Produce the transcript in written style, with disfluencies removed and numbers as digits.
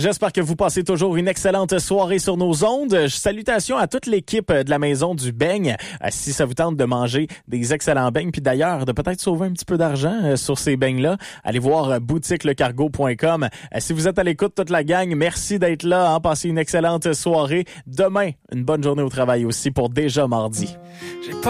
J'espère que vous passez toujours une excellente soirée sur nos ondes. Salutations à toute l'équipe de la Maison du Beigne. Si ça vous tente de manger des excellents beignes, puis d'ailleurs de peut-être sauver un petit peu d'argent sur ces beignes-là, allez voir boutiquelecargo.com. Si vous êtes à l'écoute, toute la gang, merci d'être là. Passez une excellente soirée. Demain, une bonne journée au travail aussi pour déjà mardi.